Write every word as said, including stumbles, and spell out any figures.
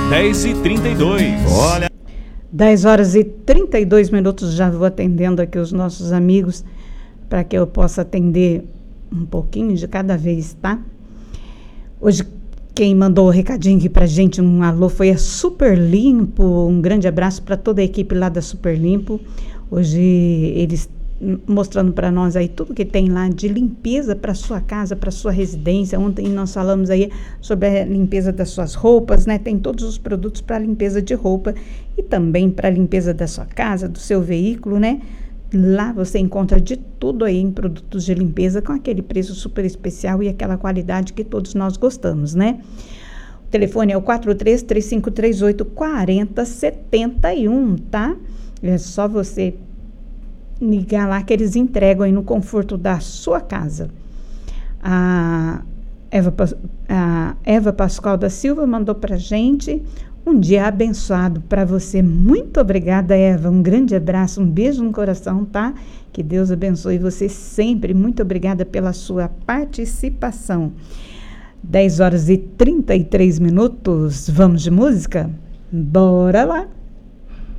dez e trinta e dois. Olha. dez horas e trinta e dois minutos, já vou atendendo aqui os nossos amigos, para que eu possa atender um pouquinho de cada vez, tá? Hoje, quem mandou o recadinho aqui pra gente, um alô, foi a Super Limpo. Um grande abraço para toda a equipe lá da Super Limpo. Hoje, eles mostrando para nós aí tudo que tem lá de limpeza para sua casa, para sua residência. Ontem nós falamos aí sobre a limpeza das suas roupas, né? Tem todos os produtos para limpeza de roupa e também para limpeza da sua casa, do seu veículo, né? Lá você encontra de tudo aí em produtos de limpeza com aquele preço super especial e aquela qualidade que todos nós gostamos, né? O telefone é o quatro três três cinco três oito quatro zero sete um, tá? É só você ligar lá que eles entregam aí no conforto da sua casa. A Eva, a Eva Pascoal da Silva mandou pra gente um dia abençoado para você. Muito obrigada, Eva. Um grande abraço, um beijo no coração, tá? Que Deus abençoe você sempre. Muito obrigada pela sua participação. dez horas e trinta e três minutos. Vamos de música? Bora lá!